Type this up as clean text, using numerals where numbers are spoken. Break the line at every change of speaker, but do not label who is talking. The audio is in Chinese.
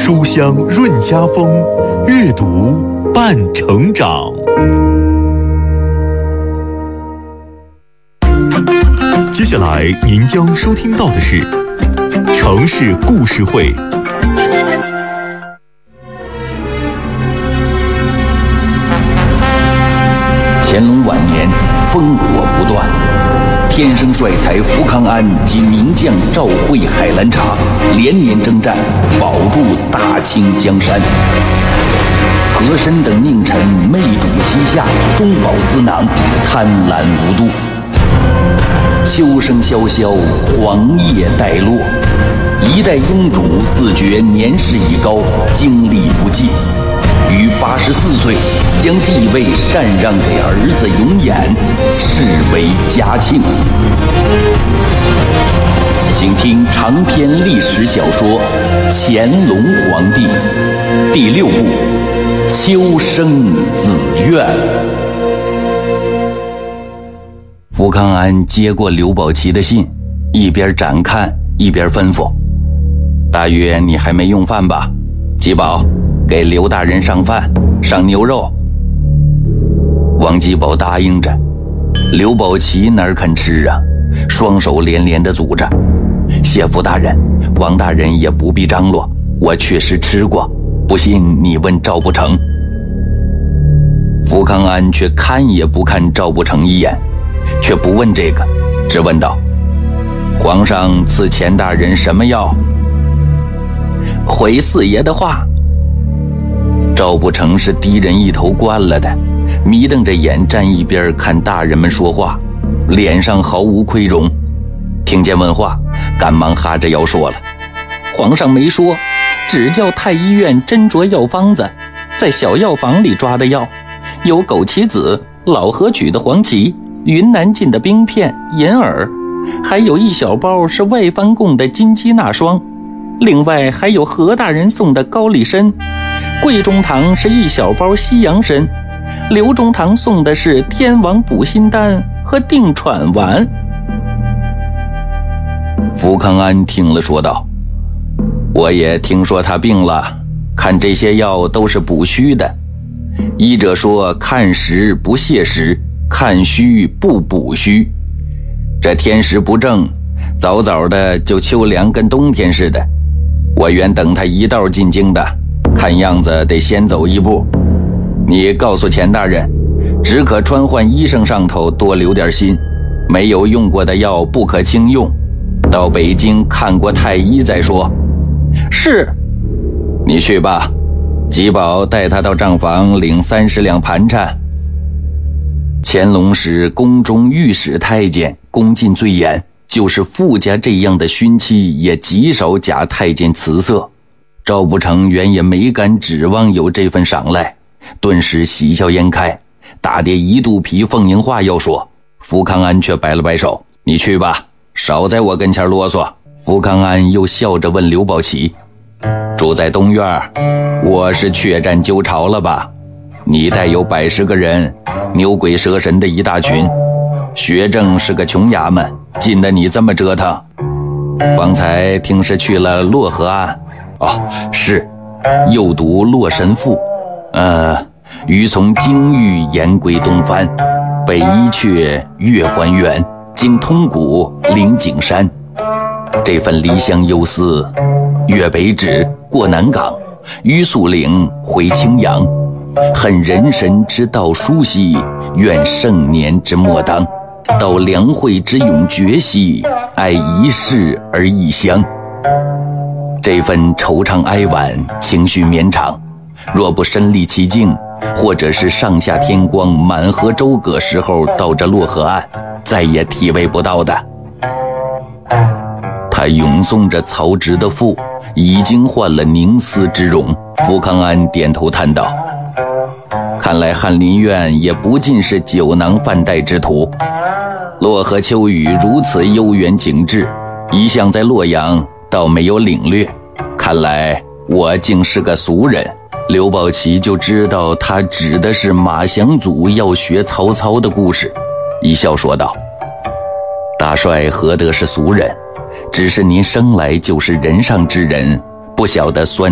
书香润家风，阅读伴成长。接下来您将收听到的是城市故事会。
乾隆晚年，烽火不断，天生帅才福康安及名将赵惠、海兰察连年征战，保住大清江山。和珅等佞臣媚主膝下，中饱私囊，贪婪无度。秋声萧萧，黄叶带落，一代英主自觉年事已高，精力不济，于84岁将帝位禅让给儿子永琰，视为嘉庆。请听长篇历史小说《乾隆皇帝》第6部《秋生子愿》。福康安接过刘宝琦的信，一边展看一边吩咐：“大约你还没用饭吧？吉宝，给刘大人上饭，上牛肉。”王吉宝答应着，刘宝琦哪肯吃啊？双手连连地阻着：“谢福大人，王大人也不必张罗，我确实吃过，不信你问赵不成。”福康安却看也不看赵不成一眼，却不问这个，只问道：“皇上赐钱大人什么药？”“回四爷的话。”赵不成是敌人一头惯了的，迷瞪着眼站一边看大人们说话，脸上毫无亏容。听见问话，赶忙哈着腰说了：“皇上没说，只叫太医院斟酌药方子，在小药房里抓的药，有枸杞子、老河曲的黄芪、云南进的冰片、银耳，还有一小包是外藩供的金鸡纳霜，另外还有何大人送的高丽参。贵中堂是一小包西洋参，刘中堂送的是天王补心丹和定喘丸。”福康安听了说道：“我也听说他病了，看这些药都是补虚的。医者说看实不泻实，看虚不补虚。这天时不正，早早的就秋凉跟冬天似的。我原等他一道进京的，看样子得先走一步。你告诉钱大人，只可穿换医生上头多留点心，没有用过的药不可轻用，到北京看过太医再说。”“是。”“你去吧，吉宝带他到账房领30两盘缠。”乾隆时宫中御史太监宫禁最严，就是富家这样的勋戚也极少假太监辞色。赵不成原也没敢指望有这份赏赖，顿时喜笑颜开，打点一肚皮奉迎话要说。福康安却摆了摆手：“你去吧，少在我跟前啰嗦。”福康安又笑着问刘宝琦：“住在东院，我是确战鸠巢了吧？你带有110个人，牛鬼蛇神的一大群，学政是个穷衙门，禁得你这么折腾。方才听是去了洛河岸。”“哦，是，又读洛神赋，余从京域沿归东藩，北伊阙，越还原，经通古，临景山。这份离乡忧思，越北止，过南港，于肃岭，回青阳，恨人神之道殊兮，愿盛年之莫当，到良会之永绝兮，爱一世而异乡。”这份惆怅哀婉，情绪绵长，若不身历其境，或者是上下天光，满河周葛时候到这洛河岸，再也体味不到的。他咏诵着曹植的赋，已经换了凝思之容。福康安点头叹道：“看来翰林院也不尽是酒囊饭袋之徒。洛河秋雨如此悠远景致，一向在洛阳倒没有领略，看来我竟是个俗人。”刘宝琦就知道他指的是马降祖要学曹操的故事，一笑说道：“大帅何得是俗人，只是您生来就是人上之人，不晓得酸